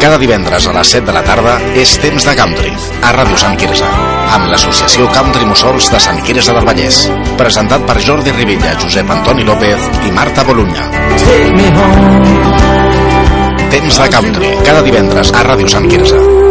Cada divendres a les 7 de la tarda és Temps de Country, a Ràdio Sant Quirze, amb l'associació Country Mussols de Sant Quirze del Vallès, presentat per Jordi Rivilla, Josep Antoni López i Marta Bolunya. Temps de Country, cada divendres a Ràdio Sant Quirze.